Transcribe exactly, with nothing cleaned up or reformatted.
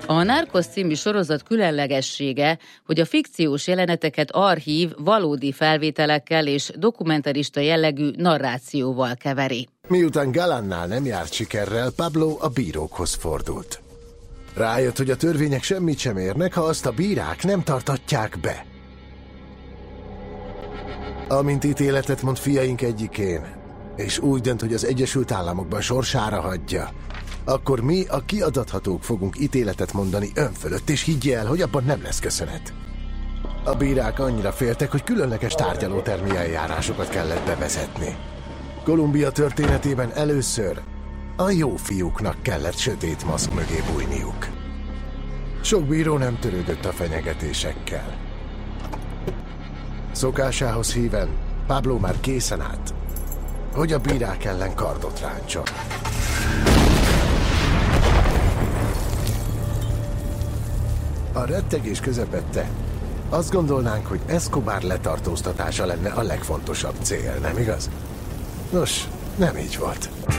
A Narcos című sorozat különlegessége, hogy a fikciós jeleneteket archív, valódi felvételekkel és dokumentarista jellegű narrációval keveri. Miután Galannál nem járt sikerrel, Pablo a bírókhoz fordult. Rájött, hogy a törvények semmit sem érnek, ha azt a bírák nem tartatják be. Amint ítéletet mond fiaink egyikén, és úgy dönt, hogy az Egyesült Államokban sorsára hagyja, akkor mi, a kiadathatók fogunk ítéletet mondani ön fölött, és higgye el, hogy abban nem lesz köszönet. A bírák annyira féltek, hogy különleges tárgyalótermi eljárásokat kellett bevezetni. Kolumbia történetében először a jó fiúknak kellett sötét maszk mögé bújniuk. Sok bíró nem törődött a fenyegetésekkel. Szokásához híven Pablo már készen állt, hogy a bírák ellen kardot ráncson. A rettegés közepette azt gondolnánk, hogy Escobar letartóztatása lenne a legfontosabb cél, nem igaz? Nos, nem így volt.